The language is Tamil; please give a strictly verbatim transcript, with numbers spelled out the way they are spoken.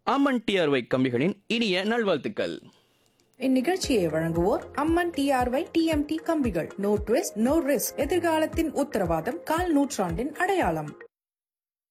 அம்மன் டிஆர்ஒய் கம்பிகளின் இனிய நல்வாழ்த்துக்கள். இந்நிகழ்ச்சியை வழங்குவோர் அம்மன் டிஆர்ஒய் டிஎம்டி கம்பிகள். நோ ட்விஸ்ட் நோ ரிஸ்க், எதிர்காலத்தின் உத்தரவாதம், கால் நூற்றாண்டின் அடையாளம்.